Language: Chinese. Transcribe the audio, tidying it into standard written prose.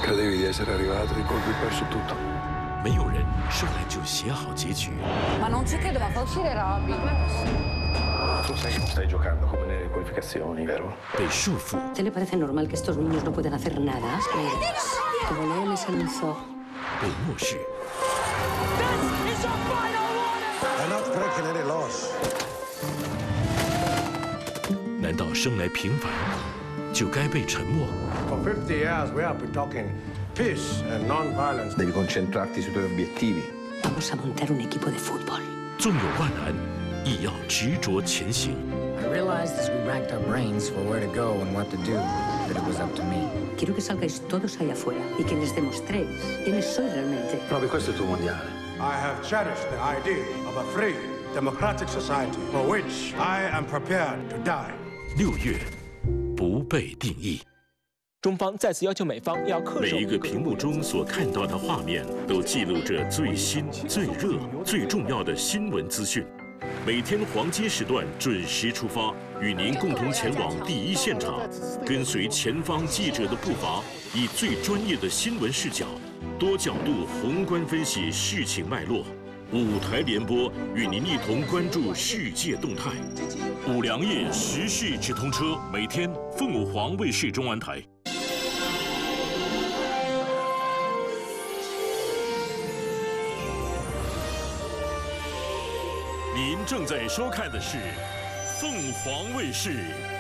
Credevi di essere arrivato, di colpo hai perso tutto. 没有人上来就写好结局。 Ma non ci credo, ma fa uscire Robby. Tu sai che non stai giocando come nelle qualificazioni, vero? 被束缚， ¿Te le parece normal que estos niños no puedan hacer nada? Como Leo les anunció. 被漠视， I not breaking any laws. 难道生来平凡就该被沉默？ For 50 years we have been talking peace and non-violence. Devi concentrarti sui tuoi obiettivi. Vamos a montar un equipo de fútbol. 纵有万难，亦要执着前行。 I realized as we racked our brains for where to go and what to do, that it was up to me. Quiero que salgáis todos ahí afuera y que les demostréis quiénes sois realmente. Proprio questo è il tuo mondiale. I have cherished the idea of a free, democratic society for which I am prepared to die. 6月，不被定义。 中方再次要求美方要恪守每一个屏幕中所看到的画面，都记录着最新、最热、最重要的新闻资讯。每天黄金时段准时出发，与您共同前往第一现场，跟随前方记者的步伐，以最专业的新闻视角，多角度宏观分析事情脉络。5台联播，与您一同关注世界动态。5粮液时事直通车，每天凤凰卫视中文台。 您正在收看的是凤凰卫视